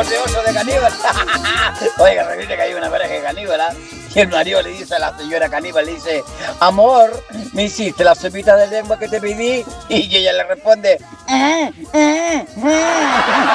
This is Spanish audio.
ojos de oso de caníbal. Oiga, resulta que hay una pareja de caníbal, y el marido le dice a la señora caníbal, le dice, amor, ¿me hiciste la sopita de lengua que te pedí? Y ella le responde,